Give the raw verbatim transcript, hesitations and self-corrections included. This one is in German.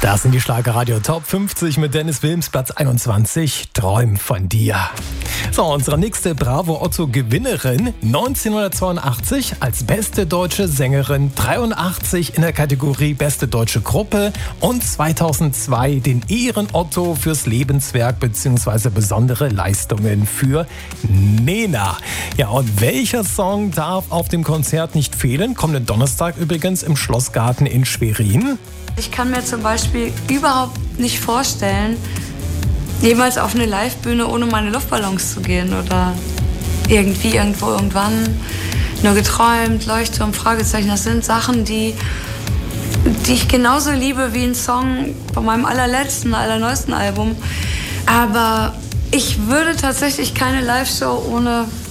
Das sind die Schlagerradio Top fünfzig mit Dennis Wilms, Platz einundzwanzig, Träum von dir. So, unsere nächste Bravo-Otto-Gewinnerin, neunzehnhundertzweiundachtzig als beste deutsche Sängerin, dreiundachtzig in der Kategorie beste deutsche Gruppe und zweitausendzwei den Ehren-Otto fürs Lebenswerk bzw. besondere Leistungen für Nena. Ja, und welcher Song darf auf dem Konzert nicht fehlen? Kommenden Donnerstag übrigens im Schlossgarten in Schwerin. Ich kann mir zum Beispiel überhaupt nicht vorstellen, jemals auf eine Livebühne ohne meine Luftballons zu gehen oder irgendwie, irgendwo, irgendwann. Nur geträumt, Leuchtturm, Fragezeichen, das sind Sachen, die, die ich genauso liebe wie ein Song von meinem allerletzten, allerneuesten Album. Aber ich würde tatsächlich keine Live-Show ohne